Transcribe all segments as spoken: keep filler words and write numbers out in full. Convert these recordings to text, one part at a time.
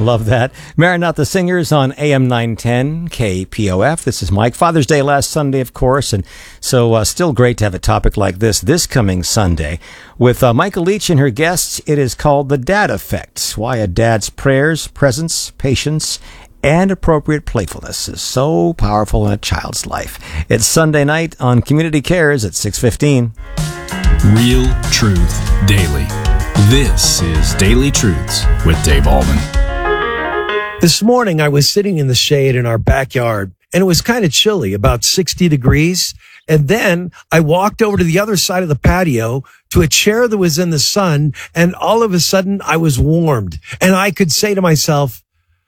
Love that. Maranatha Singers on A M nine ten K P O F. This is Mike. Father's Day last Sunday, of course, and so uh, still great to have a topic like this this coming Sunday. With uh, Michael Leach and her guests, it is called The Dad Effect. Why a dad's prayers, presence, patience, and appropriate playfulness is so powerful in a child's life. It's Sunday night on Community Cares at six fifteen. Real Truth Daily. This is Daily Truths with Dave Allman. This morning, I was sitting in the shade in our backyard, and it was kind of chilly, about sixty degrees. And then I walked over to the other side of the patio to a chair that was in the sun, and all of a sudden, I was warmed. And I could say to myself,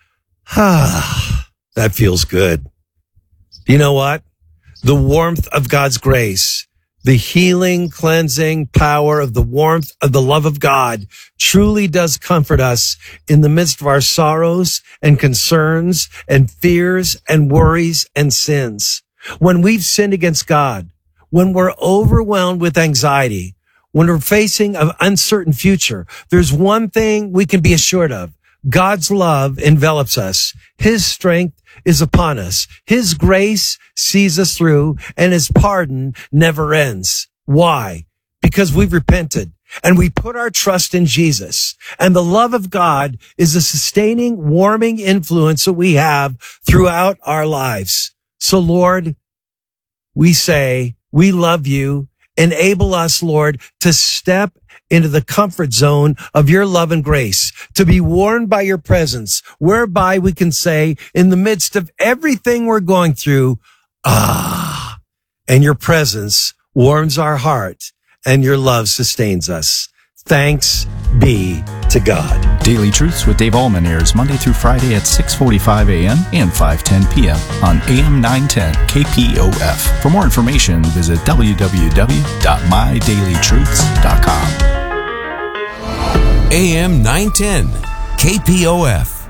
ah, that feels good. You know what? The warmth of God's grace, the healing, cleansing power of the warmth of the love of God truly does comfort us in the midst of our sorrows and concerns and fears and worries and sins. When we've sinned against God, when we're overwhelmed with anxiety, when we're facing an uncertain future, there's one thing we can be assured of. God's love envelops us. His strength is upon us. His grace sees us through, and his pardon never ends. Why? Because we've repented and we put our trust in Jesus. And the love of God is a sustaining, warming influence that we have throughout our lives. So, Lord, we say, we love you. Enable us, Lord, to step into the comfort zone of your love and grace, to be warmed by your presence, whereby we can say, in the midst of everything we're going through, ah, and your presence warms our heart and your love sustains us. Thanks be to God. Daily Truths with Dave Allman airs Monday through Friday at six forty-five a.m. and five ten p.m. on A M nine ten K P O F. For more information, visit w w w dot my daily truths dot com. A M nine ten K P O F.